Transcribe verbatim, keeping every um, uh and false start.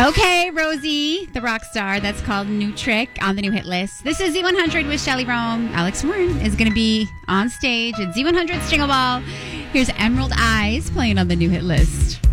Okay, Rosie, the rock star. That's called New Trick on the new hit list. This is Z one hundred with Shelly Rome. Alex Warren is going to be on stage at Z one hundred's Jingle Ball. Here's Emerald Eyes playing on the new hit list.